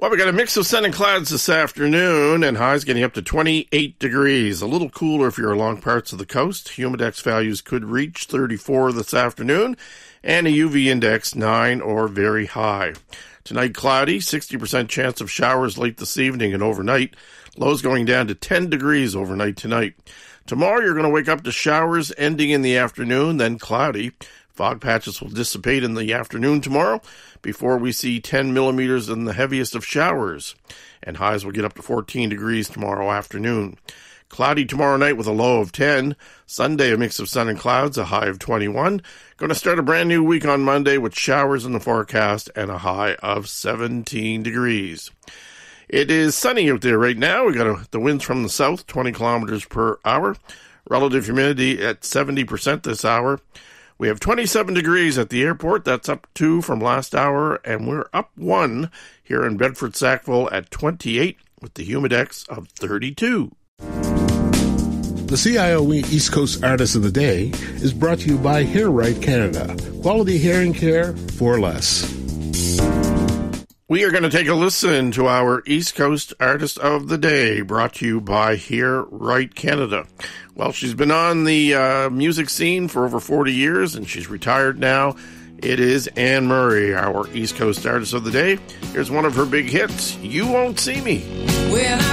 Well, we got a mix of sun and clouds this afternoon, and highs getting up to 28 degrees. A little cooler if you're along parts of the coast. Humidex values could reach 34 this afternoon, and a UV index 9 or very high. Tonight, cloudy, 60% chance of showers late this evening and overnight. Lows going down to 10 degrees overnight tonight. Tomorrow, you're going to wake up to showers ending in the afternoon, then cloudy. Fog patches will dissipate in the afternoon tomorrow before we see 10 millimeters in the heaviest of showers. And highs will get up to 14 degrees tomorrow afternoon. Cloudy tomorrow night with a low of 10. Sunday, a mix of sun and clouds, a high of 21. Going to start a brand new week on Monday with showers in the forecast and a high of 17 degrees. It is sunny out there right now. We got the winds from the south, 20 kilometers per hour. Relative humidity at 70% this hour. We have 27 degrees at the airport. That's up 2 from last hour, and we're up 1 here in Bedford-Sackville at 28 with the humidex of 32. The CIOE East Coast Artist of the Day is brought to you by Hair Right Canada. Quality hearing care for less. We are going to take a listen to our East Coast Artist of the Day, brought to you by Hair Right Canada. Well, she's been on the music scene for over 40 years, and she's retired now. It is Anne Murray, our East Coast Artist of the Day. Here's one of her big hits, You Won't See Me. When I